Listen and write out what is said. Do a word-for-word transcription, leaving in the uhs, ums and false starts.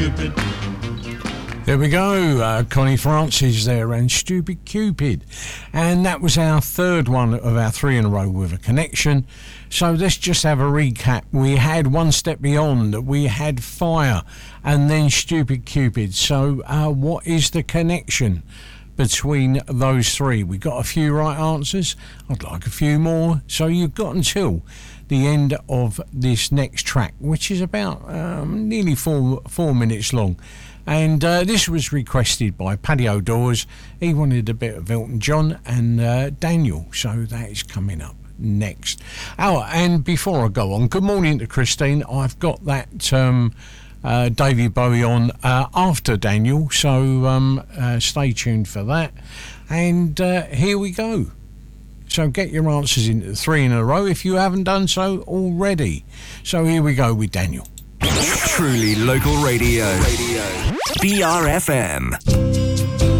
Cupid. There we go, uh, Connie Francis there and Stupid Cupid. And that was our third one of our three in a row with a connection. So let's just have a recap. We had One Step Beyond, we had Fire, and then Stupid Cupid. So uh, what is the connection between those three? We got a few right answers. I'd like a few more. So you've got until the end of this next track, which is about um, nearly four four minutes long. And uh, this was requested by Paddy O'Dawes. He wanted a bit of Elton John and uh, Daniel. So that is coming up next. Oh, and before I go on, good morning to Christine. I've got that um, uh, David Bowie on uh, after Daniel. So um, uh, stay tuned for that. And uh, here we go. So get your answers into three in a row if you haven't done so already. So here we go with Daniel. Truly local radio. radio. B R F M.